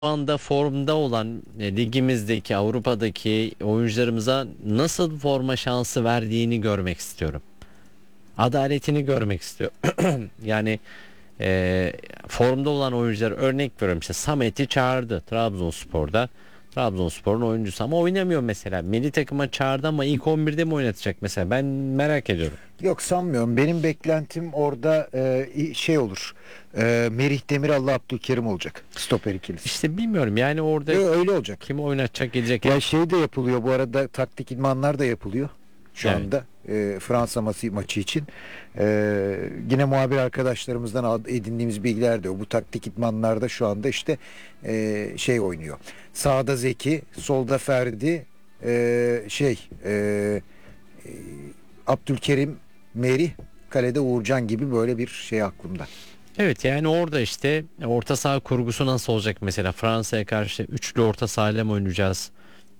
anda formda olan ligimizdeki, Avrupa'daki oyuncularımıza nasıl forma şansı verdiğini görmek istiyorum. Adaletini görmek istiyorum. Yani formda olan oyuncular, örnek veriyorum, işte Samet'i çağırdı Trabzonspor'da. Trabzonspor'un oyuncusu ama oynamıyor mesela. Milli takıma çağırdı ama ilk 11'de mi oynatacak mesela? Ben merak ediyorum. Yok, sanmıyorum. Benim beklentim orada şey olur. Merih Demiral'la Abdülkerim olacak. Stoper ikilisi. İşte bilmiyorum yani orada Yok, öyle olacak. kimi oynatacak, gidecek. Ya şey de yapılıyor bu arada, taktik idmanlar da yapılıyor şu Evet. anda Fransa maçı için. Yine muhabir arkadaşlarımızdan edindiğimiz bilgiler de o. Bu taktik idmanlarda şu anda işte şey oynuyor. Sağda Zeki, solda Ferdi, Abdülkerim, Merih, kalede Uğurcan gibi böyle bir şey aklımda. Evet, yani orada işte orta saha kurgusu nasıl olacak mesela? Fransa'ya karşı üçlü orta sahayla mı oynayacağız?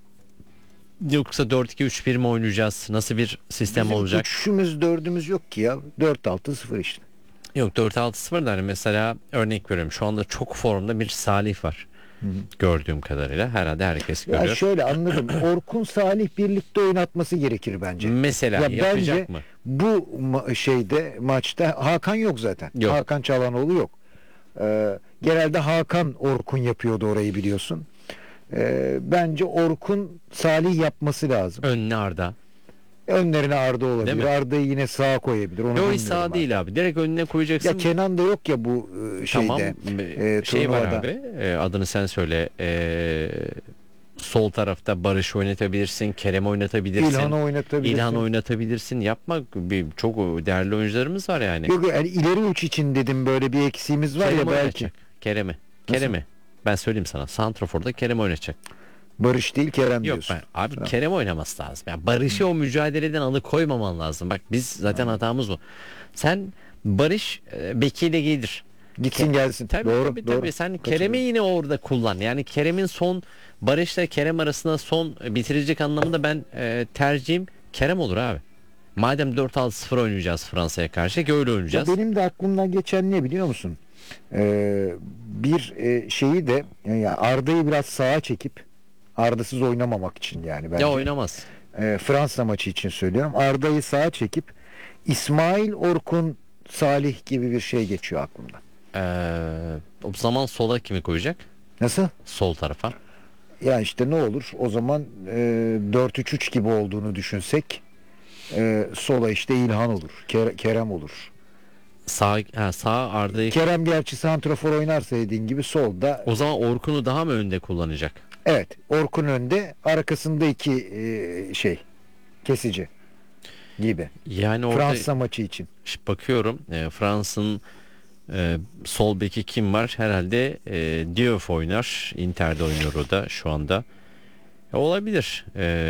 Yoksa 4-2-3-1 mi oynayacağız? Nasıl bir sistem Bizim olacak? üçümüz dördümüz yok ki ya. 4-6-0 işte. Yok, 4-6-0 da hani mesela örnek veriyorum, şu anda çok formda bir Salih var. Hı hı. Gördüğüm kadarıyla herhalde herkes Ya görüyor. şöyle anladım. Orkun Salih birlikte oynatması gerekir bence. Mesela Ya bence yapacak mı? bu şeyde maçta Hakan yok zaten. Yok. Hakan Çalhanoğlu yok. Genelde Hakan Orkun yapıyordu orayı, biliyorsun. Bence Orkun Salih yapması lazım. Önüne Arda. Önlerine Arda Değil olabilir. mi? Arda'yı yine sağa koyabilir. Onu Yok, bilmiyorum hiç sağ artık. değil abi. Direkt önüne Ya koyacaksın. Kenan da yok ya bu Tamam. şeyde Şey var turnuvada. abi. Adını sen söyle. Sol tarafta Barış oynatabilirsin. Kerem oynatabilirsin. İlhan'ı İlhan oynatabilirsin. oynatabilirsin. Yapma. Çok değerli oyuncularımız var yani. Yok yani ileri uç için dedim, böyle bir eksiğimiz var Kerem ya belki. oynatacak. Kerem'i. Nasıl? Kerem'i. Ben söyleyeyim sana. Santrafor'da Kerem oynatacak. Barış değil, Kerem Yok, diyorsun. ben abi Tamam. Kerem oynaması lazım. Yani Barış'ı o mücadeleden alıkoymaman lazım. Bak biz zaten hatamız bu. Sen Barış bekiyle giydir. Gitsin gelsin. Tabii Doğru, tabii doğru. tabii. Sen Kerem'i Katılıyorum. yine orada kullan. Yani Kerem'in son, Barış'la Kerem arasında son bitirecek anlamında ben tercihim Kerem olur abi. Madem 4-6-0 oynayacağız Fransa'ya karşı, ki öyle Ya oynayacağız. benim de aklımdan geçen ne biliyor musun? Bir şeyi de yani Arda'yı biraz sağa çekip Arda'sız oynamamak için, yani bence. Ya oynamaz. Fransa maçı için söylüyorum. Arda'yı sağa çekip İsmail Orkun Salih gibi bir şey geçiyor aklımdan. O zaman sola kimi koyacak? Nasıl? Sol tarafa. Ya işte ne olur o zaman 4-3-3 gibi olduğunu düşünsek, sola işte İlhan olur. Kerem olur. Sağ Arda'yı. Kerem gerçi santrafor oynarsa dediğin gibi solda. O zaman Orkun'u daha mı önde kullanacak? Evet, Orkun önde, arkasında iki kesici gibi. Yani orada Fransa maçı için. bakıyorum, Fransa'nın sol beki kim var? Herhalde Diouf oynar. Inter'de oynuyor o da şu anda. Olabilir.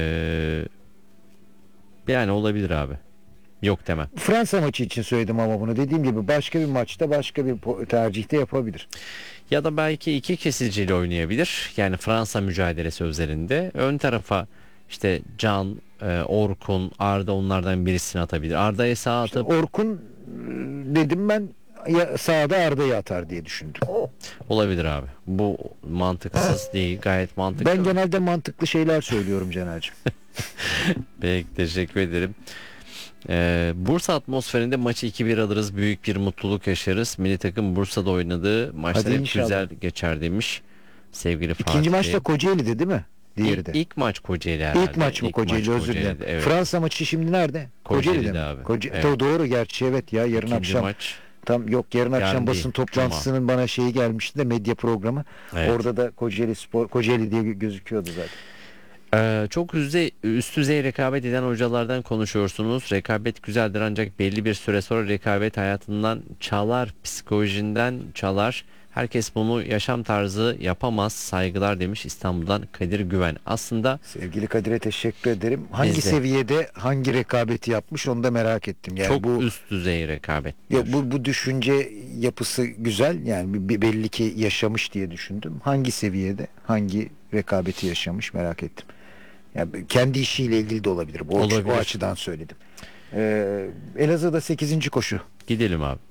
Yani olabilir abi. Yok demem. Fransa maçı için söyledim ama bunu, dediğim gibi başka bir maçta başka bir tercihte yapabilir. Ya da belki iki kesiciyle oynayabilir. Yani Fransa mücadelesi özelinde. Ön tarafa işte Can, Orkun, Arda, onlardan birisini atabilir. Arda'ya sağ atıp Orkun dedim ben, ya sağda Arda'yı atar diye düşündüm. olabilir abi. Bu mantıksız değil. Gayet mantıklı. Ben genelde mantıklı şeyler söylüyorum Caner'cim. Peki, teşekkür ederim. Bursa atmosferinde maçı 2-1 alırız. Büyük bir mutluluk yaşarız. Milli takım Bursa'da oynadığı maçlar Hadi hep inşallah. güzel geçer demiş sevgili Fatih İkinci maçta Bey. Kocaeli'de değil mi? Diğeri de. İlk maç Kocaeli herhalde. İlk maç mı İlk Kocaeli, maç özür dilerim. Kocaeli'de, evet. Fransa maçı şimdi nerede? Kocaeli'de mi? abi. Evet. Doğru gerçi, evet ya, yarın İkinci akşam maç tam yok, yarın akşam yarın değil, basın toplantısının bana şeyi gelmişti de, medya programı. evet. Orada da Kocaeli diye gözüküyordu zaten. Çok üst düzey rekabet eden hocalardan konuşuyorsunuz. Rekabet güzeldir ancak belli bir süre sonra rekabet hayatından çalar, psikolojinden çalar. Herkes bunu yaşam tarzı yapamaz. Saygılar demiş İstanbul'dan Kadir Güven. Aslında Sevgili Kadir'e teşekkür ederim. Hangi biz de seviyede hangi rekabeti yapmış, onu da merak ettim. Yani çok bu üst düzey rekabet. yok, bu düşünce yapısı güzel. Yani belli ki yaşamış diye düşündüm. Hangi seviyede hangi rekabeti yaşamış, merak ettim. Yani kendi işiyle ilgili de olabilir. O Olabilir. açıdan söyledim. Elazığ'da 8. koşu. Gidelim abi.